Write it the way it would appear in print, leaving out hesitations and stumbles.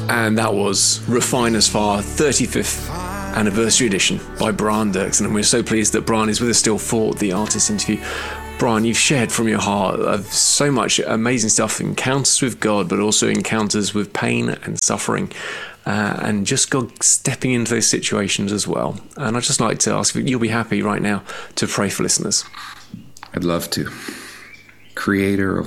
And that was Refiner's Fire 35th Anniversary Edition by Brian Dirksen. And we're so pleased that Brian is with us still for the artist interview. Brian, you've shared from your heart of so much amazing stuff, encounters with God, but also encounters with pain and suffering, and just God stepping into those situations as well. And I'd just like to ask if you'll be happy right now to pray for listeners. I'd love to. Creator of